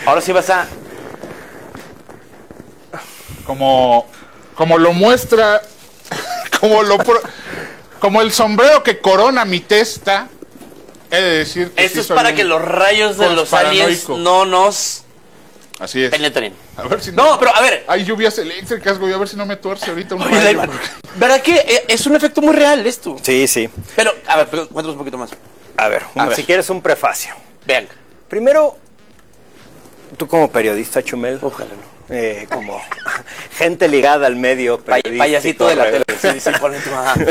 Ahora sí vas a... Como lo muestra, como el sombrero que corona mi testa, he de decir que Esto sí es soy para un que los rayos de los aliens conspiranoico. no nos Así es. penetren. A ver si No, pero a ver. hay lluvias eléctricas, güey, a ver si no me tuerce ahorita un Oye, rayo. Layman, ¿verdad que es un efecto muy real esto? Sí, sí. Pero, a ver, cuéntanos un poquito más. A ver, si quieres un prefacio. Vean. Primero, tú como periodista, Chumel, Ojalá no. como gente ligada al medio periodístico, Payasito de la tele. Sí, ponen tu mamá.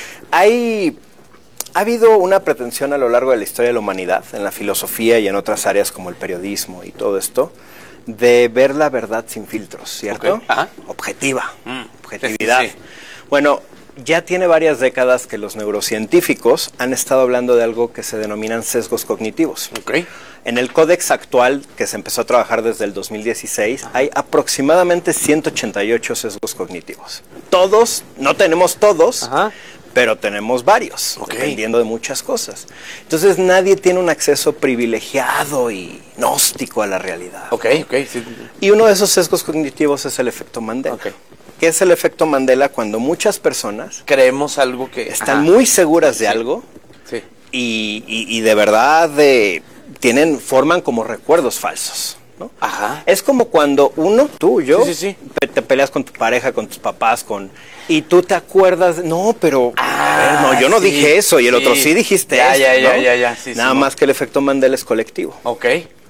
Ha habido una pretensión a lo largo de la historia de la humanidad, en la filosofía y en otras áreas como el periodismo y todo esto, de ver la verdad sin filtros, ¿cierto? Okay. Ajá. Objetividad. Sí. Bueno, ya tiene varias décadas que los neurocientíficos han estado hablando de algo que se denominan sesgos cognitivos. Ok. En el códex actual, que se empezó a trabajar desde el 2016, hay aproximadamente 188 sesgos cognitivos. Todos, no tenemos todos, pero tenemos varios, dependiendo de muchas cosas. Entonces nadie tiene un acceso privilegiado y gnóstico a la realidad. Ok. Sí. Y uno de esos sesgos cognitivos es el efecto Mandela. Ok. ¿Qué es el efecto Mandela? Cuando muchas personas Creemos algo que... están muy seguras de algo Sí. y de verdad forman como recuerdos falsos, ¿no? Ajá. Es como cuando tú, yo, Sí. te peleas con tu pareja, con tus papás, y tú te acuerdas, no, pero a ver, no, yo no dije eso, y el otro sí dijiste esto, ¿no? Ya. Sí, Nada más que el efecto Mandela es colectivo. Ok.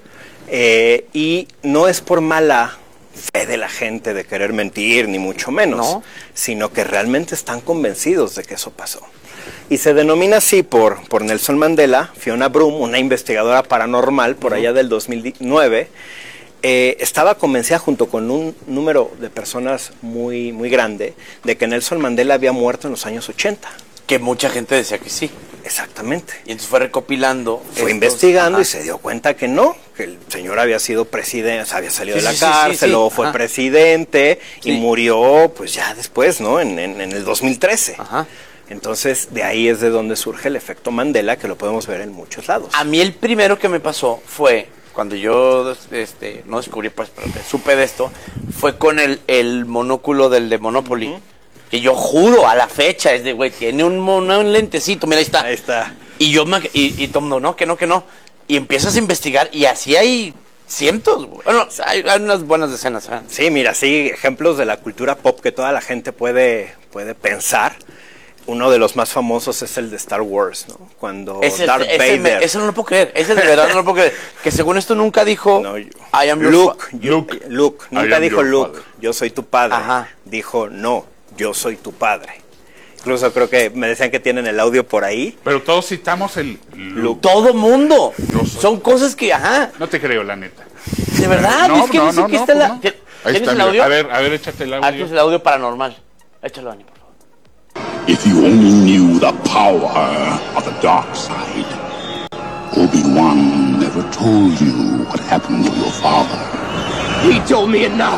Y no es por mala fe de la gente de querer mentir, ni mucho menos, ¿no? Sino que realmente están convencidos de que eso pasó. Y se denomina así por Nelson Mandela. Fiona Broom, una investigadora paranormal por allá del 2009, estaba convencida junto con un número de personas muy, muy grande de que Nelson Mandela había muerto en los años 80. Que mucha gente decía que sí. Exactamente. Y entonces fue recopilando. Fue investigando y se dio cuenta que no, que el señor había sido presidente, o sea, había salido de la cárcel, luego fue presidente y murió pues ya después, ¿no? En el 2013. Ajá. Entonces, de ahí es de donde surge el efecto Mandela, que lo podemos ver en muchos lados. A mí el primero que me pasó fue, cuando yo no descubrí, pues, pero supe de esto, fue con el monóculo del de Monopoly. Que yo juro, a la fecha, es de, güey, tiene un lentecito, mira, ahí está. Ahí está. Y yo y todo el mundo, no, que no. Y empiezas a investigar y así hay cientos, güey. Bueno, hay unas buenas decenas. ¿Eh? Sí, mira, sí, ejemplos de la cultura pop que toda la gente puede pensar. Uno de los más famosos es el de Star Wars, ¿no? Cuando Darth Vader... Ese no lo puedo creer, ese de verdad no lo puedo creer. Que según esto nunca dijo, no, I am Luke, nunca dijo Luke, father. Yo soy tu padre. Ajá. Dijo, no, yo soy tu padre. Incluso creo que me decían que tienen el audio por ahí. Pero todos citamos el Luke. Todo mundo. Son cosas que, No te creo, la neta. De verdad, es que dice que está la... Ahí ¿Tienes está, el audio? A ver, échate el audio. Aquí es el audio paranormal. Échalo, Dani, por favor. If you only knew the power of the dark side, Obi-Wan never told you what happened to your father. He told me enough.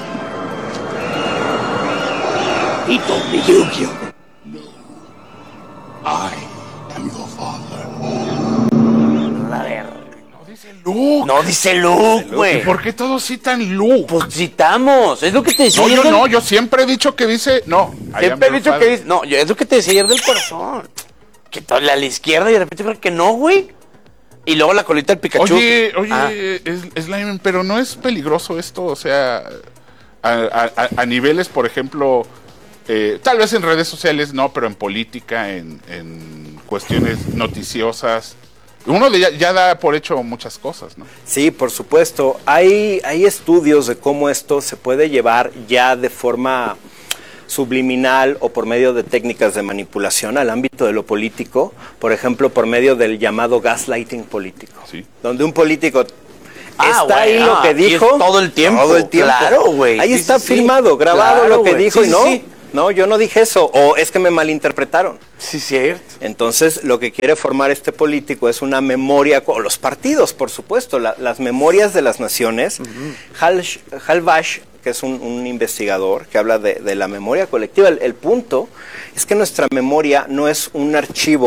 He told me you killed him. I am your father. A ver. Luke. No dice Luke, ¿Y güey. por qué todos citan Luke? Pues citamos. Es lo que te decía. Yo siempre he dicho que dice... No. Siempre he dicho que dice... No, es lo que te decía ayer del corazón. Que todo a la izquierda y de repente creo que no, güey. Y luego la colita del Pikachu. Oye, Slime, pero no es peligroso esto, o sea, a niveles, por ejemplo, tal vez en redes sociales no, pero en política, en cuestiones noticiosas. Uno ya da por hecho muchas cosas, ¿no? Sí, por supuesto. Hay estudios de cómo esto se puede llevar ya de forma subliminal o por medio de técnicas de manipulación al ámbito de lo político, por ejemplo, por medio del llamado gaslighting político, sí. Donde un político está güey, ahí lo que dijo todo el tiempo. Claro, güey. Ahí está filmado, grabado lo que dijo y no. No, yo no dije eso, o es que me malinterpretaron. Sí, cierto. Entonces, lo que quiere formar este político es una memoria, o los partidos, por supuesto, las memorias de las naciones. Hal Bash, que es un investigador que habla de la memoria colectiva, el punto es que nuestra memoria no es un archivo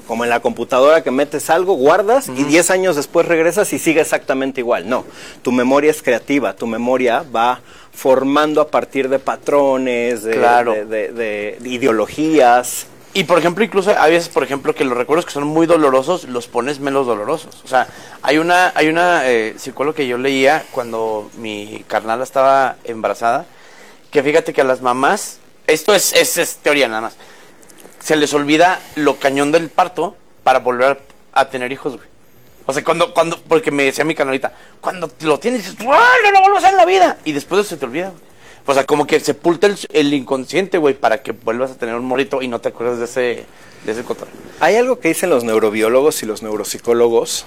como en la computadora que metes algo, guardas y 10 años después regresas y sigue exactamente igual. No, tu memoria es creativa, tu memoria va formando a partir de patrones, de ideologías. Y por ejemplo, incluso hay veces, por ejemplo, que los recuerdos que son muy dolorosos los pones menos dolorosos. O sea, hay una psicóloga que yo leía cuando mi carnala estaba embarazada, que fíjate que a las mamás, esto es teoría nada más, se les olvida lo cañón del parto para volver a tener hijos, güey. O sea, porque me decía mi carnalita, cuando lo tienes, dices, ¡ah, no lo vuelvo a hacer en la vida! Y después se te olvida, güey. O sea, como que sepulta el inconsciente, güey, para que vuelvas a tener un morito y no te acuerdes de ese cotorreo. Hay algo que dicen los neurobiólogos y los neuropsicólogos.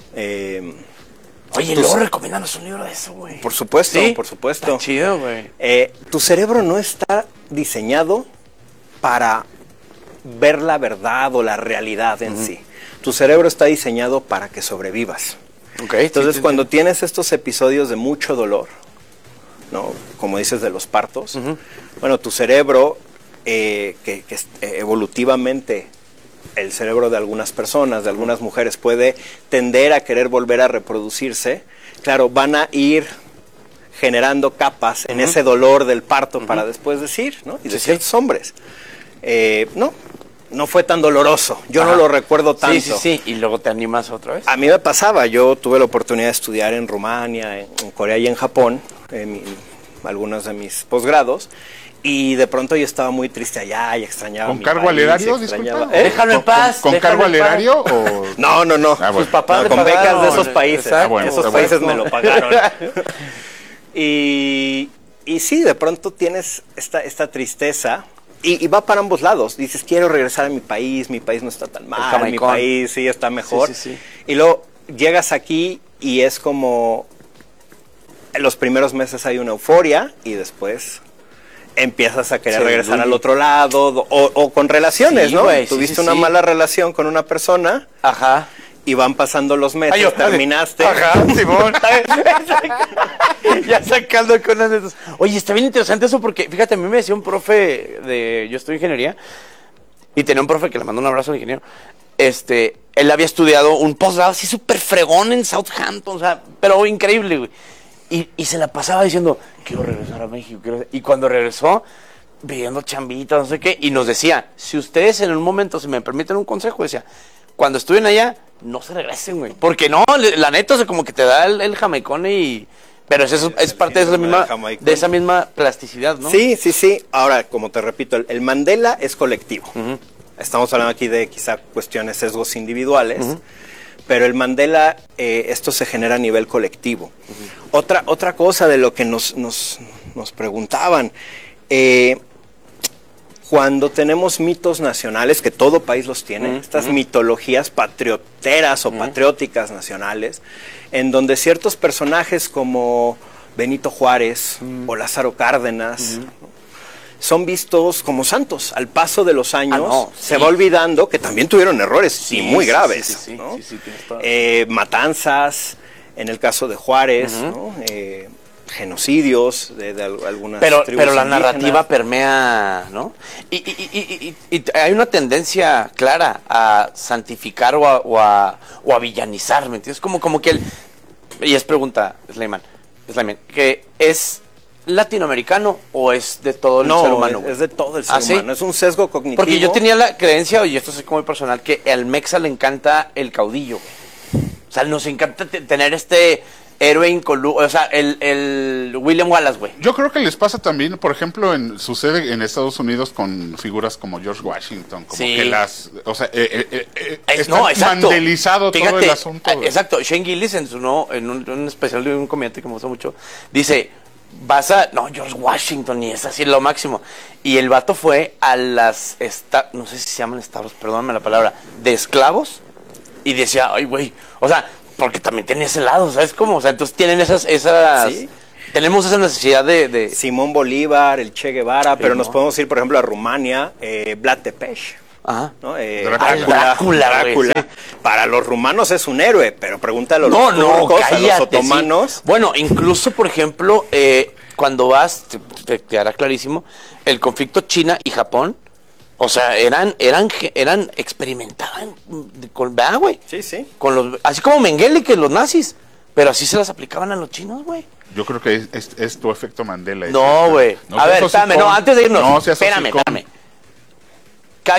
Oye, luego recomiéndanos un libro de eso, güey. Por supuesto, ¿Sí? por supuesto. Está chido, güey. Tu cerebro no está diseñado para ver la verdad o la realidad en sí. Tu cerebro está diseñado para que sobrevivas. Okay, Entonces, cuando tienes estos episodios de mucho dolor, ¿no? Como dices de los partos, bueno, tu cerebro, evolutivamente el cerebro de algunas personas, de algunas mujeres, puede tender a querer volver a reproducirse. Claro, van a ir generando capas en ese dolor del parto para después decir, ¿no? Y de ciertos hombres, no fue tan doloroso, yo no lo recuerdo tanto. Sí, y luego te animas otra vez. A mí me pasaba, yo tuve la oportunidad de estudiar en Rumania, en Corea y en Japón, algunos de mis posgrados, y de pronto yo estaba muy triste allá y extrañaba ¿Con mi cargo país, al erario, extrañaba- disculpa? Déjalo en paz. ¿Con déjalo cargo en al paz. erario o...? No. Ah, bueno. Sus papás le Con becas pagaron. de esos países. Exacto. bueno, Esos está países bueno. me lo pagaron. y sí, de pronto tienes esta tristeza y va para ambos lados. Dices, quiero regresar a mi país no está tan mal, mi jamaicón. país sí está mejor. Sí. Y luego llegas aquí y es como, en los primeros meses hay una euforia y después empiezas a querer regresar al otro lado o con relaciones, Sí, ¿no? güey, Tuviste sí. una mala relación con una persona Ajá. y van pasando los meses, terminaste. Ajá, Simón. Ya sacando con las netas. Oye, está bien interesante eso porque, fíjate, a mí me decía un profe yo estudio ingeniería y tenía un profe que le mandó un abrazo al ingeniero. Él había estudiado un posgrado así súper fregón en Southampton, o sea, pero increíble, güey. Y se la pasaba diciendo, quiero regresar a México. Y cuando regresó, pidiendo chambitas, no sé qué, y nos decía, si ustedes en un momento, si me permiten un consejo, decía, cuando estuvien allá, no se regresen, güey. Porque no, la neta, o sea, como que te da el jamaicón y... Pero eso es parte de esa misma plasticidad, ¿no? Sí. Ahora, como te repito, el Mandela es colectivo. Estamos hablando aquí de quizá cuestiones, sesgos individuales. Pero el Mandela, esto se genera a nivel colectivo. Otra cosa de lo que nos preguntaban, cuando tenemos mitos nacionales, que todo país los tiene, estas mitologías patrioteras o patrióticas nacionales, en donde ciertos personajes como Benito Juárez o Lázaro Cárdenas son vistos como santos. Al paso de los años se va olvidando que también tuvieron errores y muy graves. ¿no? Matanzas, en el caso de Juárez, ¿no? Genocidios de algunas tribus pero la indígenas. narrativa permea, ¿no? Y hay una tendencia clara a santificar o a villanizar, ¿me entiendes? Como que y es pregunta, Slayman, que es latinoamericano o es de todo el ser humano. Es de todo el ser ¿Sí? humano, es un sesgo cognitivo. Porque yo tenía la creencia, y esto es como muy personal, que al mexa le encanta el caudillo, güey. O sea, nos encanta tener este héroe incoluso, o sea, el William Wallace, güey. Yo creo que les pasa también, por ejemplo, sucede en Estados Unidos con figuras como George Washington, como que o sea, está mandelizado todo el asunto. Exacto, Shane Gillis en un especial de un comediante que me gusta mucho, dice, George Washington, y es así lo máximo. Y el vato fue a las, no sé si se llaman establos, perdóname la palabra, de esclavos, y decía, ay, güey, o sea, porque también tenía ese lado, ¿sabes cómo? O sea, entonces tienen esas ¿Sí? Tenemos esa necesidad de... Simón Bolívar, el Che Guevara, pero nos podemos ir, por ejemplo, a Rumania, Vlad Tepes. Ajá. ¿no? Drácula, güey, sí. Para los rumanos es un héroe, pero pregúntale a los turcos, a cállate, los otomanos. Sí. Bueno, incluso, por ejemplo, cuando vas, te hará clarísimo, el conflicto China y Japón, O sea, experimentaban con, ¿verdad, güey? Sí, sí. Así como Mengele que los nazis, pero así se las aplicaban a los chinos, güey. Yo creo que es tu efecto Mandela. No, güey. No A ver, seas espérame, hocicón. no, antes de irnos. No seas Espérame. Cada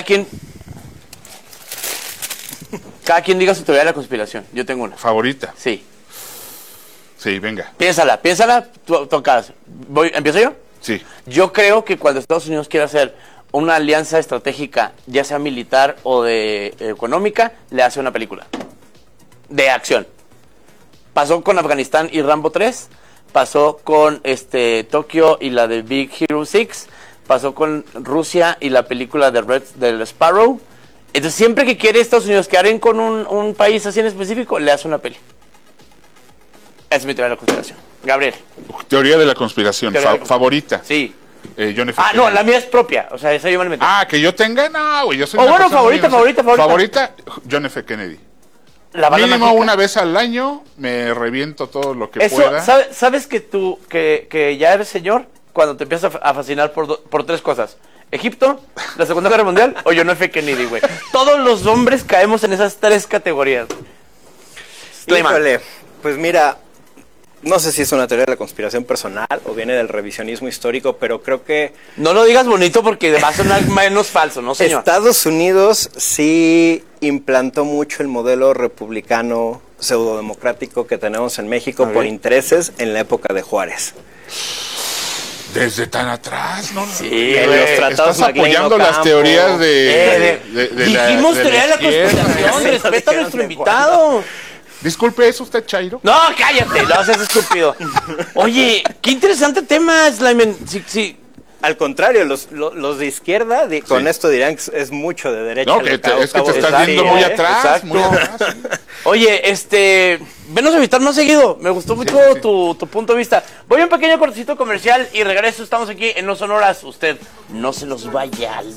quien diga su teoría de la conspiración. Yo tengo una. Favorita. Sí. Sí, venga. Piénsala, tocas. ¿Empiezo yo? Sí. Yo creo que cuando Estados Unidos quiere hacer una alianza estratégica, ya sea militar o de económica, le hace una película de acción. Pasó con Afganistán y Rambo 3, pasó con Tokio y la de Big Hero 6, pasó con Rusia y la película de del Sparrow. Entonces siempre que quiere Estados Unidos quedar con un país así en específico, le hace una peli. Esa es mi teoría de la conspiración. Gabriel. Teoría de la conspiración. Favorita. Sí. John F. No, Kennedy. la mía es propia. O sea, esa yo me la metí. Que yo tenga, no, güey, yo soy Oh, una bueno, persona favorita. Favorita, John F. Kennedy. La bala Mínimo mágica. una vez al año me reviento todo lo que Eso, pueda. ¿sabes que tú, que ya eres señor cuando te empiezas a fascinar por tres cosas? Egipto, la Segunda Guerra Mundial o John F. Kennedy, güey. Todos los hombres caemos en esas tres categorías. Híjole, pues mira, no sé si es una teoría de la conspiración personal o viene del revisionismo histórico, pero creo que No lo digas bonito porque va a sonar menos falso, ¿no, señor? Estados Unidos sí implantó mucho el modelo republicano pseudodemocrático que tenemos en México por intereses en la época de Juárez. Desde tan atrás, ¿no? Sí, Que güey. los tratados Estás apoyando McLean las Ocampo. teorías de Dijimos teoría de la izquierda. conspiración, Sí, respeta a dijeron nuestro de invitado. Disculpe, ¿es usted Chairo? No, cállate, no seas estúpido. Oye, qué interesante tema, Slyman. Sí. Al contrario, los de izquierda con esto dirían que es mucho de derecha. No, es que te estás viendo muy atrás. Exacto. Muy atrás, sí. Oye, venos a visitar más seguido. Me gustó mucho sí. Tu punto de vista. Voy a un pequeño cortecito comercial y regreso. Estamos aquí en No Sonoras. Usted no se los vaya al